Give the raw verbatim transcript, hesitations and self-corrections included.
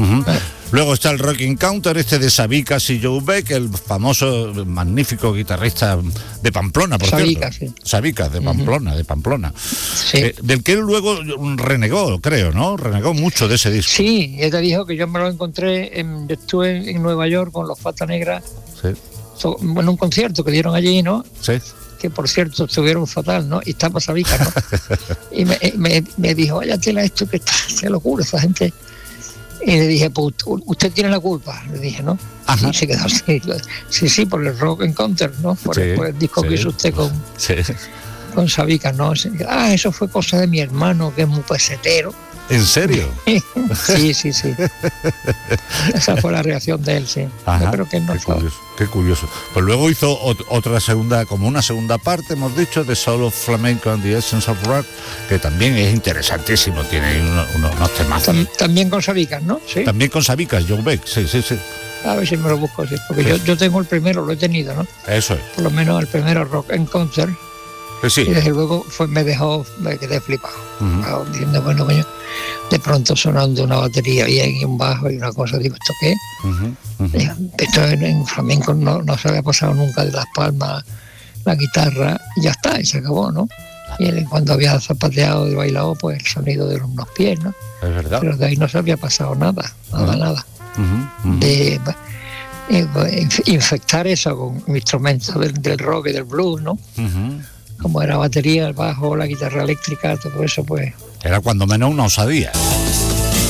Uh-huh. Luego está el Rocking Counter, este de Sabicas y Joe Beck, el famoso, magnífico guitarrista de Pamplona, por Sabicas, cierto. Sí. Sabicas, de Pamplona, uh-huh. de Pamplona. Sí. Eh, del que él luego renegó, creo, ¿no? Renegó mucho de ese disco. Sí, ella dijo que yo me lo encontré, en, yo estuve en, en Nueva York con los Fata Negra, sí. so, en un concierto que dieron allí, ¿no? Sí. Que por cierto estuvieron fatal, ¿no? Y estaba Sabicas, ¿no? Y me, me, me dijo, vaya tela esto que está, se lo juro, esa gente... Y le dije, pues usted tiene la culpa, le dije, ¿no? Ajá. Y se quedó así, sí, sí, por el Rock Encounter, ¿no? Por, sí, el, por el disco sí, que hizo usted con, sí. con Sabicas, ¿no? Ah, eso fue cosa de mi hermano, que es muy pesetero. ¿En serio? Sí, sí, sí. Esa fue la reacción de él, sí. Ajá, yo creo que no qué estaba. curioso, qué curioso. Pues luego hizo ot- otra segunda, como una segunda parte, hemos dicho, de Soul of Flamenco and the Essence of Rock, que también es interesantísimo, tiene unos, unos, unos temazos. Tam- también con Sabicas, ¿no? Sí. También con Sabicas, Joe Beck, sí, sí, sí. A ver si me lo busco, sí. Porque sí. Yo, yo tengo el primero, lo he tenido, ¿no? Eso es. Por lo menos el primero Rock Encounter. Sí, sí. Y desde luego fue, me dejó, me quedé flipado. Uh-huh. Diciendo, bueno, coño, de pronto sonando una batería bien y un bajo y una cosa, digo, ¿esto qué? Uh-huh. Uh-huh. Esto en, en flamenco no, no se había pasado nunca de las palmas, la guitarra, y ya está, y se acabó, ¿no? Y él, cuando había zapateado y bailado, pues el sonido de unos pies, ¿no? Es verdad. Pero de ahí no se había pasado nada, nada, uh-huh. nada. Uh-huh. Uh-huh. De eh, infectar eso con instrumentos del, del rock y del blues, ¿no? Uh-huh. Como era batería, el bajo, la guitarra eléctrica, todo eso, pues... Era cuando menos una osadía.